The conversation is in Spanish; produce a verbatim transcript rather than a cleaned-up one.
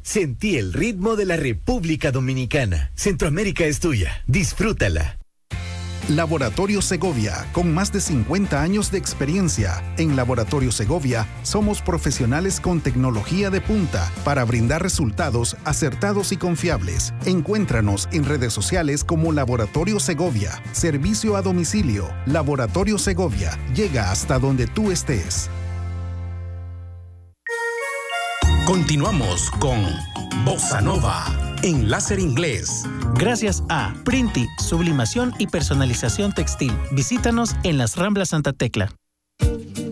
Sentí el ritmo de la República Dominicana. Centroamérica es tuya. Disfrútala. Laboratorio Segovia, con más de cincuenta años de experiencia. En Laboratorio Segovia somos profesionales con tecnología de punta para brindar resultados acertados y confiables. Encuéntranos en redes sociales como Laboratorio Segovia. Servicio a domicilio. Laboratorio Segovia llega hasta donde tú estés. Continuamos con Bossa Nova en Láser Inglés. Gracias a Printi, sublimación y personalización textil. Visítanos en las Ramblas Santa Tecla.